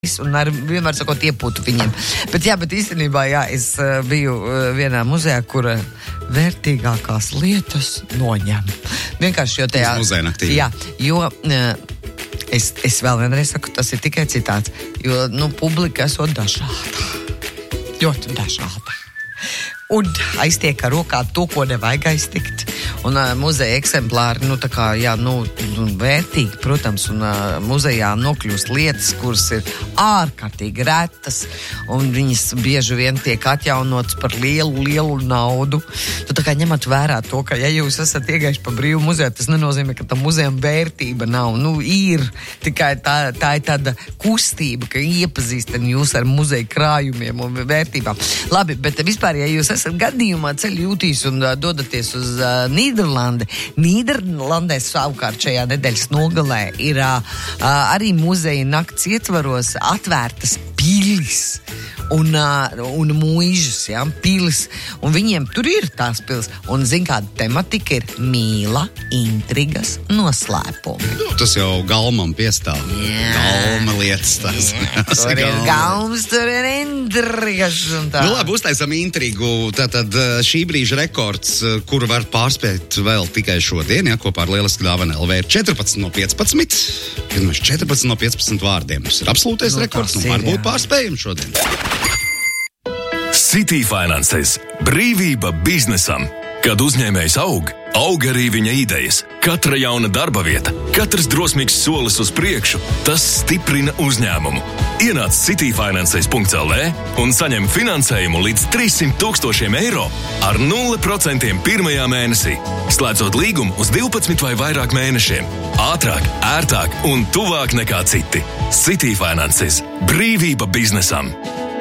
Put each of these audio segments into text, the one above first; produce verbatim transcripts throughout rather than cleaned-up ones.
un ar vienmēr sakot iepūtu viņiem. Bet jā, bet īstenībā, jā, es uh, biju uh, vienā muzejā, kur uh, vērtīgākās lietas noņem. Vienkārši, jo tajā... Uz muzeja naktī. Jā, jo... Uh, es, es vēl vienreiz saku, tas ir tikai citāts, jo, nu, publika esot dažāda. Ļoti dažāda. Un aiztiek ar rokā to, ko nevajag aiztikt. Un uh, muzeja eksemplāri, nu, tā kā, jā, nu, vērtīgi, protams, un uh, muzejā nokļūst lietas, kuras ir ārkārtīgi retas, un viņas bieži vien tiek atjaunotas par lielu, lielu naudu. Tu tā kā ņemat vērā to, ka, ja jūs esat iegājuši pa brīvu muzeju, tas nenozīmē, ka tam muzejam vērtība nav. Nu, ir tikai tā, tā ir tāda kustība, ka iepazīstam jūs ar muzeja krājumiem un vērtībām. Labi, bet vispār, ja jūs esat gadījumā ceļu jūtīs un uh, dodaties uz uh, Nīderlandi. Nīderlandē savukārt šajā nedēļas nogalē ir uh, arī muzeja nakts ietvaros atvērtas pilis un, uh, un mūžas, jā, pilis. Un viņiem tur ir tās pilis. Un, zin, kāda tematika ir mīla, intrigas, noslēpumi. Nu, tas jau galmam piestāv. Jā. Galma lietas tās. Jā, tur ir galmas, tur ir intrigas un tā. Nu labi, uztaisam intrigu. Tātad šī brīža rekords, kuru var pārspēt vēl tikai šodien, ja, kopā ar lielisku dāvanu L V, ir četrpadsmit no piecpadsmit. Vienmēr četrpadsmit no piecpadsmit vārdiem. Tas ir absolūtais nu, rekords, un varbūt pārspējam šodien. City Finanses. Brīvība biznesam. Kad uzņēmējs aug, aug arī viņa idejas. Katra jauna darba vieta, katrs drosmīgs solis uz priekšu, tas stiprina uzņēmumu. Ienāc city finanses punkts l v un saņem finansējumu līdz trīssimt tūkstošiem eiro ar nulle procentiem pirmajā mēnesī, slēdzot līgumu uz divpadsmit vai vairāk mēnešiem. Ātrāk, ērtāk un tuvāk nekā citi. City Finanses. Brīvība biznesam.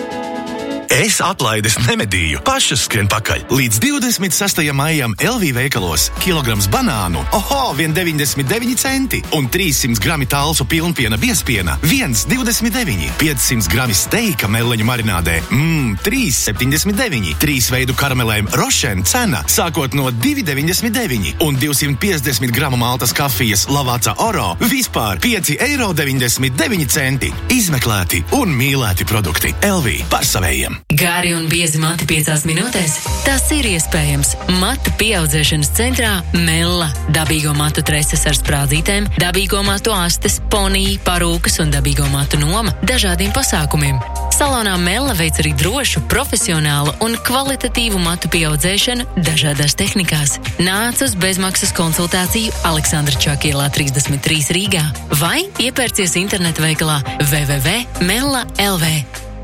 Es atlaides nemedīju, pašas skrien pakaļ. Līdz divdesmit sastajam maijam L V veikalos kilograms banānu, oho, viens deviņdesmit deviņi centi un trīssimts grami talsu pilnpiena biespiena, viens divdesmit deviņi, piecsimt grami steika meleņu marinādē, mmm, trīs septiņdesmit deviņi, trīs veidu karamelēm Rošen cena, sākot no divi deviņdesmit deviņi un divsimt piecdesmit gramu maltas kafijas Lavāca Oro, vispār pieci eiro deviņdesmit deviņi centi. Izmeklēti un mīlēti produkti. L V par savējiem. Gāri un biezi mati piecās minūtēs? Tas ir iespējams. Matu pieaudzēšanas centrā Mella. Dabīgo matu treses ar sprādzītēm, dabīgo matu astes, ponija, parūkas un dabīgo matu noma dažādiem pasākumiem. Salonā Mella veic arī drošu, profesionālu un kvalitatīvu matu pieaudzēšanu dažādās tehnikās. Nāc uz bezmaksas konsultāciju Aleksandra Čakielā trīsdesmit trīs Rīgā vai iepērcies internetu veikalā w w w punktu mella punktu l v.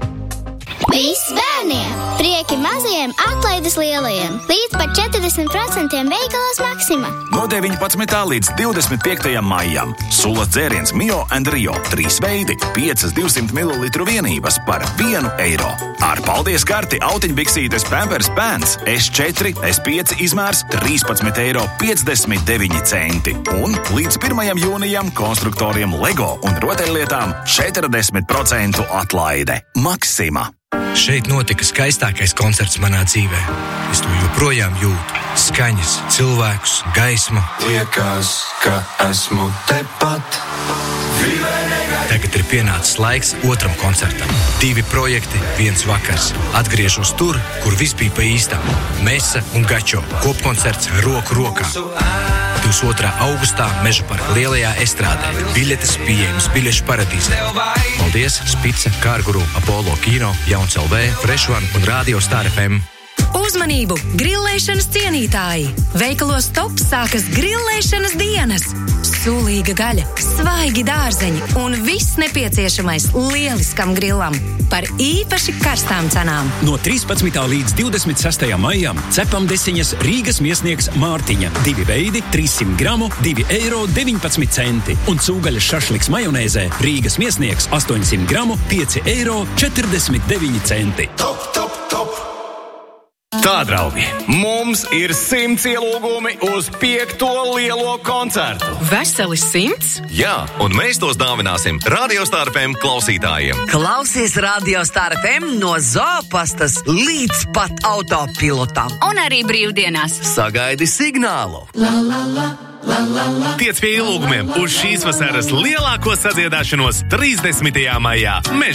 Viss bērniem! Prieki mazajiem, atlaides lielajiem! Līdz pat četrdesmit procentiem veikalos Maksima! No deviņpadsmitā līdz divdesmit piektajam maijam. Sulas dzēriens Mio and Rio. Trīs veidi, piecas divsimt mililitru vienības par vienu eiro. Ar paldies karti autiņbiksītes Pampers Pants S četri, S pieci izmērs trīspadsmit eiro piecdesmit deviņi centi. Un līdz pirmajam jūnijam konstruktoriem Lego un rotaļlietām četrdesmit procentu atlaide. Maksima! Šeit notika skaistākais koncerts manā dzīvē. Es to joprojām jūtu. Skaņas, cilvēkus, gaismu. Liekas, ka esmu tepat. Tagad ir pienācis laiks otram koncertam. Divi projekti, viens vakars. Atgriežos tur, kur viss bija pa īstām. Mesa un Gačo. Kopkoncerts roku rokā. divdesmit otrā augustā Meža parka lielajā estrādē. Biļetes pieejamas biļešu paradīzē. Paldies, Spice, Kārguru, Apollo Kino, Jauns L V, Fresh One un Radio Star F M. Uzmanību! Grillēšanas cienītāji! Veikalos Top sākas grillēšanas dienas! Sulīga gaļa, svaigi dārzeņi un viss nepieciešamais lieliskam grillam par īpaši karstām cenām. No trīspadsmitā līdz divdesmit sastajam maijam cepam desiņas Rīgas miesnieks Mārtiņa. Divi veidi, trīssimt gramu, divi eiro deviņpadsmit centi. Un cūgaļas šašliks majonēzē Rīgas miesnieks astoņsimt gramu, pieci eiro četrdesmit deviņi centi. Top, top, top! Tā, draugi, mums ir simts ielūgumi uz piekto lielo koncertu. Veseli simts? Jā, un mēs tos dāvināsim Radio Star F M klausītājiem. Klausies Radio Star F M no Zāpastas līdz pat autopilotam. Un arī brīvdienās. Sagaidi signālu. La, la, la, Tiec pie ielūgumiem uz šīs vasaras lielāko sadziedāšanos trīsdesmitajā maijā.